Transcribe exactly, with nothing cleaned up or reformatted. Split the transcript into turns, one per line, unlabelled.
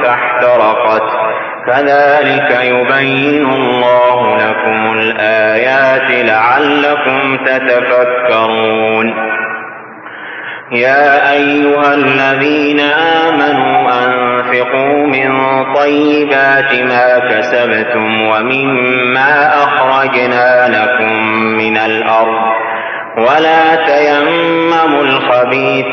فاحترقت كذلك يبين الله لكم الآيات لعلكم تتفكرون. يا أيها الذين آمنوا أنفقوا من طيبات ما كسبتم ومما أخرجنا لكم من الأرض ولا تيمموا الخبيث